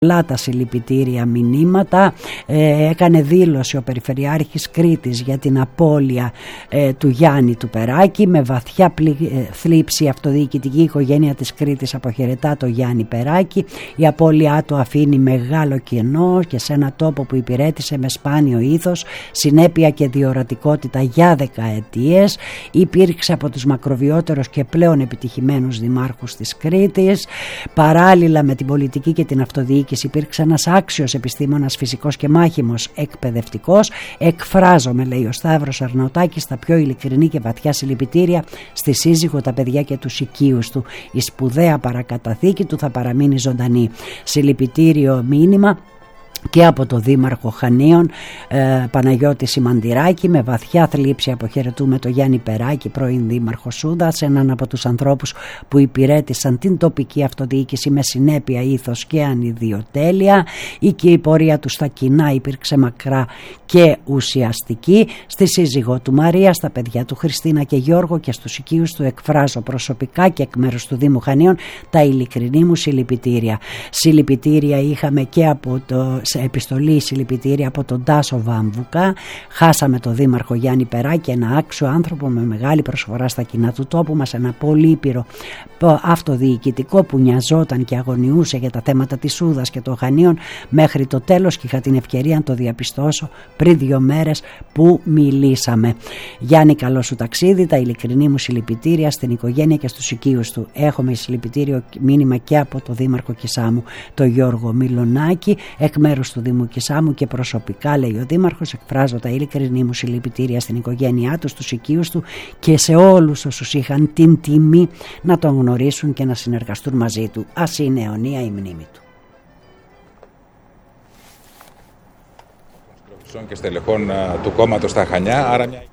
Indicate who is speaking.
Speaker 1: πολλά τα συλληπιτήρια μηνύματα. Έκανε δήλωση ο Περιφερειάρχης Κρήτης για την απώλεια του Γιάννη του Περάκη. Με βαθιά θλίψη η αυτοδιοικητική οικογένεια της Κρήτης αποχαιρετά το Γιάννη Περάκη. Η απώλειά του αφήνει μεγάλο κενό και σε ένα τόπο που υπηρέτησε με σπάνιο ήθος, συνέπεια και διορατικότητα για δεκαετίες. Υπήρξε από τους μακροβιότερους και πλέον επιτυχημένους δημάρχους της Κρήτης. Παράλληλα με την πολιτική και την αυτοδιοίκηση υπήρξε ένας άξιος επιστήμονας, φυσικός και μάχημος εκπαιδευτικός. Εκφράζομαι, λέει ο Σταύρος Αρναουτάκης, τα πιο ειλικρινή και βαθιά συλληπιτήρια στη σύζυγο, τα παιδιά και τους οικείους του. Η σπουδαία παρακαταθήκη του θα παραμείνει ζωντανή. Συλληπιτήριο μήνυμα και από το Δήμαρχο Χανίων Παναγιώτη Σιμαντηράκη. Με βαθιά θλίψη αποχαιρετούμε το Γιάννη Περάκη, πρώην Δήμαρχο Σούδας, έναν από τους ανθρώπους που υπηρέτησαν την τοπική αυτοδιοίκηση με συνέπεια, ήθος και ανιδιοτέλεια. Η πορεία του στα κοινά υπήρξε μακρά και ουσιαστική. Στη σύζυγό του Μαρία, στα παιδιά του Χριστίνα και Γιώργο και στους οικείους του εκφράζω προσωπικά και εκ μέρους του Δήμου Χανίων τα ειλικρινή μου συλληπιτήρια. Συλληπιτήρια είχαμε και από σε επιστολή συλληπιτήρια από τον Τάσο Βάμβουκα. Χάσαμε τον Δήμαρχο Γιάννη Περάκη, ένα άξιο άνθρωπο με μεγάλη προσφορά στα κοινά του τόπου μας, ένα πολύπειρο αυτοδιοικητικό που νοιαζόταν και αγωνιούσε για τα θέματα της Σούδας και των Χανίων μέχρι το τέλος, και είχα την ευκαιρία να το διαπιστώσω πριν 2 μέρες που μιλήσαμε. Γιάννη, καλό σου ταξίδι, τα ειλικρινή μου συλληπιτήρια στην οικογένεια και στους οικείους του. Έχουμε συλληπιτήριο μήνυμα και από το Δήμαρχο Κισάμου, τον Γιώργο Μιλονάκη. Εκ μέρους του Δήμου Κισάμου και προσωπικά, λέει ο Δήμαρχος, εκφράζω τα ειλικρινή μου συλληπιτήρια στην οικογένειά του, στους οικείους του και σε όλους όσους είχαν την τιμή να τον γνωρίσουν και να συνεργαστούν μαζί του. Ας είναι αιωνία η μνήμη του.
Speaker 2: Και στελεχών του κόμματος στα Χανιά, άρα μια